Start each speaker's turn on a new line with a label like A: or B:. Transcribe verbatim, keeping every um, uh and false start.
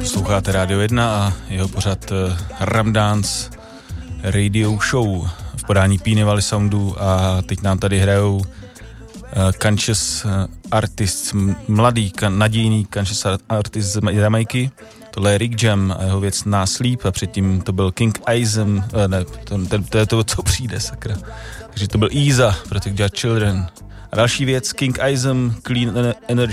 A: Posloucháte Rádio jedna a jeho pořad Ram Dance Radio Show v podání Peeny Valley Soundu a teď nám tady hrajou uh, conscious artists, mladý, kan, nadějný conscious artist z Jamaiky. Tohle je Rick Jam a jeho věc Sleep a předtím to byl King Ism, uh, ne, to, to, to je to, co přijde, sakra. Takže to byl Iza, Protect Your Children. A další věc King Ism, Clean Energy